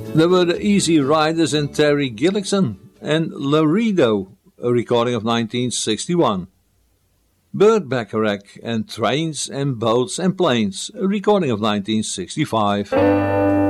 There were the Easy Riders and Terry Gillickson, and Laredo, a recording of 1961. Burt Bacharach and Trains and Boats and Planes, a recording of 1965.